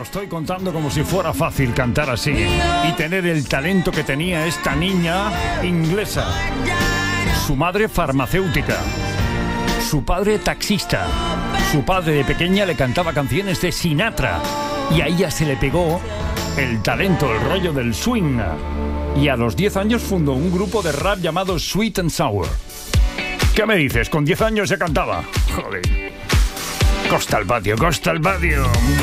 estoy contando como si fuera fácil cantar así y tener el talento que tenía esta niña inglesa. Su madre farmacéutica, su padre taxista. Su padre de pequeña le cantaba canciones de Sinatra y a ella se le pegó el talento, el rollo del swing. Y a los 10 años fundó un grupo de rap llamado Sweet and Sour. ¿Qué me dices? Con 10 años ya cantaba. Joder. Costa al patio, costa al patio.